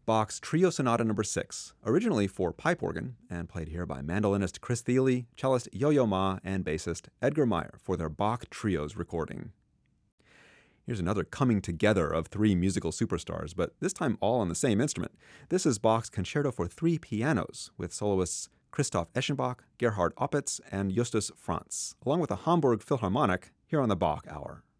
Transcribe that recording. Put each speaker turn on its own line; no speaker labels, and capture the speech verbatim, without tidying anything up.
Bach's Trio Sonata Number six, originally for pipe organ and played here by mandolinist Chris Thile, cellist Yo-Yo Ma, and bassist Edgar Meyer for their Bach Trios recording. Here's another coming together of three musical superstars, but this time all on the same instrument. This is Bach's Concerto for Three Pianos, with soloists Christoph Eschenbach, Gerhard Opitz, and Justus Franz, along with the Hamburg Philharmonic here on the Bach Hour.